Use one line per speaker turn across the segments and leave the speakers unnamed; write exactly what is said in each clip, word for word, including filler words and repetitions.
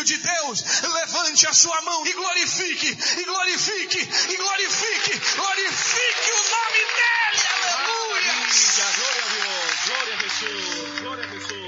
de Deus, levante a sua mão e glorifique, e glorifique, e glorifique, glorifique o nome dele, aleluia!
Glória a Deus, glória a Jesus, glória a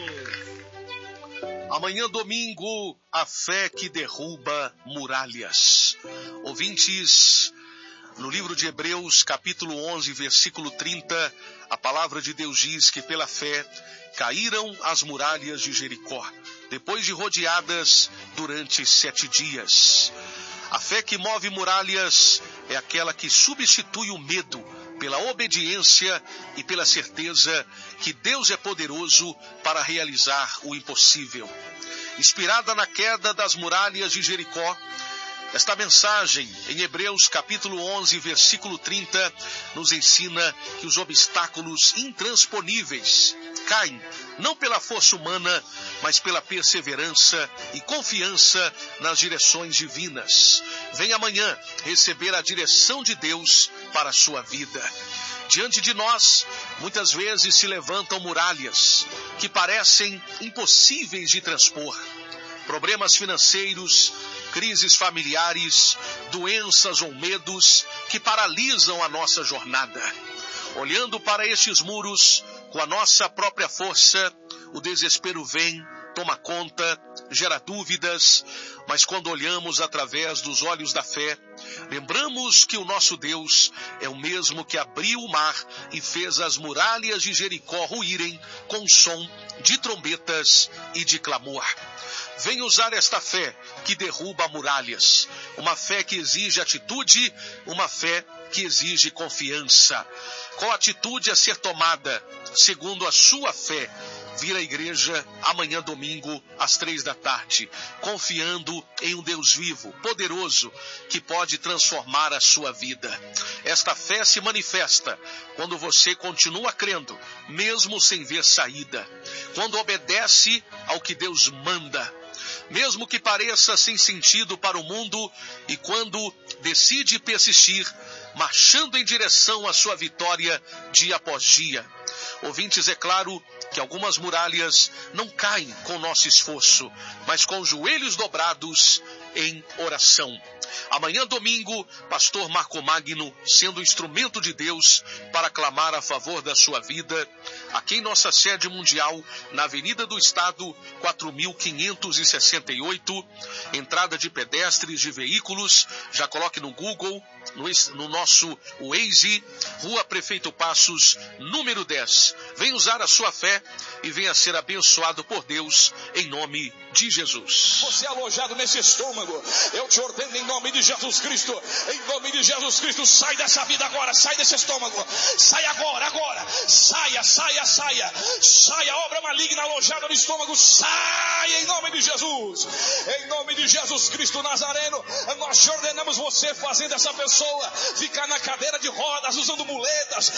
Jesus. Amanhã domingo, a fé que derruba muralhas. Ouvintes, no livro de Hebreus, capítulo onze, versículo trinta, a palavra de Deus diz que pela fé caíram as muralhas de Jericó, depois de rodeadas durante sete dias. A fé que move muralhas é aquela que substitui o medo pela obediência e pela certeza que Deus é poderoso para realizar o impossível. Inspirada na queda das muralhas de Jericó, esta mensagem, em Hebreus capítulo onze, versículo trinta, nos ensina que os obstáculos intransponíveis caem, não pela força humana, mas pela perseverança e confiança nas direções divinas. Vem amanhã receber a direção de Deus para a sua vida. Diante de nós, muitas vezes se levantam muralhas que parecem impossíveis de transpor. Problemas financeiros, crises familiares, doenças ou medos que paralisam a nossa jornada. Olhando para estes muros, com a nossa própria força, o desespero vem, toma conta, gera dúvidas, mas quando olhamos através dos olhos da fé, lembramos que o nosso Deus é o mesmo que abriu o mar e fez as muralhas de Jericó ruírem com som de trombetas e de clamor. Vem usar esta fé que derruba muralhas, uma fé que exige atitude, uma fé que exige confiança. Qual atitude a ser tomada, segundo a sua fé? Vir à igreja amanhã domingo às três da tarde, confiando em um Deus vivo, poderoso, que pode transformar a sua vida. Esta fé se manifesta quando você continua crendo, mesmo sem ver saída, quando obedece ao que Deus manda, mesmo que pareça sem sentido para o mundo, e quando decide persistir, marchando em direção à sua vitória dia após dia. Ouvintes, é claro que algumas muralhas não caem com nosso esforço, mas com os joelhos dobrados em oração. Amanhã domingo, pastor Marco Magno, sendo instrumento de Deus para clamar a favor da sua vida, aqui em nossa sede mundial, na Avenida do Estado, quatro mil quinhentos e sessenta e oito, entrada de pedestres, de veículos, já coloque no Google, no, no nosso Waze, Rua Prefeito Passos, número dez. Vem usar a sua fé e venha ser abençoado por Deus, em nome de Jesus.
Você é alojado nesse estômago, eu te ordeno em nome de Jesus Cristo, em nome de Jesus Cristo, sai dessa vida agora, sai desse estômago, sai agora, agora, saia, saia, saia, saia, obra maligna alojada no estômago, saia em nome de Jesus, em nome de Jesus Cristo Nazareno. Nós te ordenamos, você fazendo essa pessoa ficar na cadeira de rodas, usando muletas,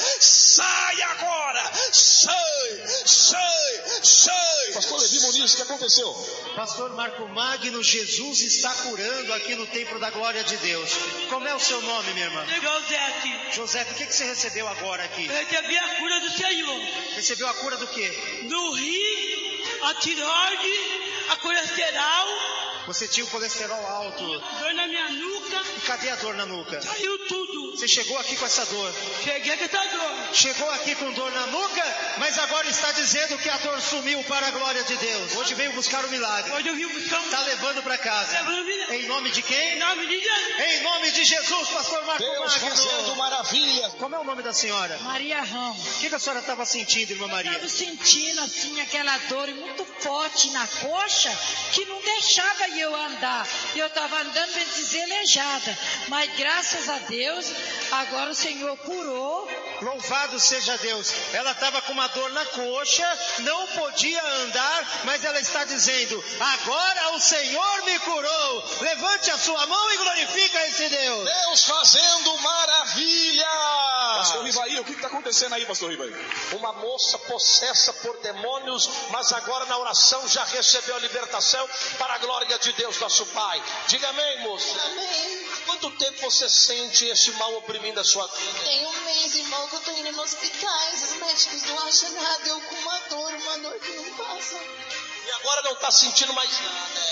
sai agora, sai, sai, sai.
Pastor Levi Muniz, o que aconteceu?
Pastor Marco Magno, Jesus está curando aqui no Templo da Glória de Deus. Como é o seu nome, minha irmã?
José,
José, o que que você recebeu agora aqui?
eu recebi a cura do Senhor.
Recebeu a cura do quê?
Do rim, a tiroide, a colesterol,
Você tinha o colesterol alto.
dor na minha nuca,
E cadê a dor na nuca?
saiu tudo.
Você chegou aqui com essa dor.
Cheguei com essa dor.
Chegou aqui com dor na nuca, mas agora está dizendo que a dor sumiu para a glória de Deus. Hoje veio buscar o milagre.
Hoje eu vim buscar um...
Está levando para casa. Em nome de
Em
quem?
nome de Jesus.
Em nome de Jesus, pastor Marco
Deus fazendo
Magno.
maravilhas.
Como é o nome da senhora?
Maria Ramos.
O que que a senhora estava sentindo, irmã Maria?
Estava sentindo assim aquela dor muito forte na coxa que não deixava eu andar. Eu estava andando bem deselejada. Mas graças a Deus, agora o Senhor curou.
Louvado seja Deus. Ela estava com uma dor na coxa, não podia andar, mas ela está dizendo: agora o Senhor me curou. Levante a sua mão e glorifica esse Deus.
Deus fazendo maravilhas.
Pastor Rivaí, o que está acontecendo aí, pastor Rivaí?
Uma moça possessa por demônios, mas agora na oração já recebeu a libertação para a glória de Deus, nosso Pai. Diga amém, moça.
Amém.
Há quanto tempo você sente esse mal oprimindo a sua vida?
Tem um mês, irmão, que eu tô indo nos hospitais. Os médicos não acham nada. Eu com uma dor, uma dor que não passa.
E agora não está sentindo mais nada.